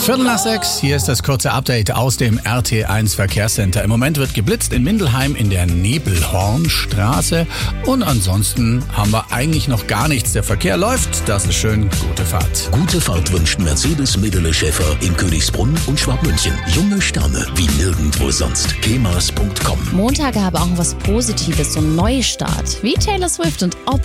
5:15, hier ist das kurze Update aus dem RT1 Verkehrscenter. Im Moment wird geblitzt in Mindelheim in der Nebelhornstraße und ansonsten haben wir eigentlich noch gar nichts. Der Verkehr läuft, das ist schön. Gute Fahrt. Gute Fahrt wünscht Mercedes Medele Schäfer in Königsbrunn und Schwabmünchen. Junge Sterne wie nirgendwo sonst. kemas.com. Montage haben auch was Positives, so ein Neustart. Wie Taylor Swift und Opera.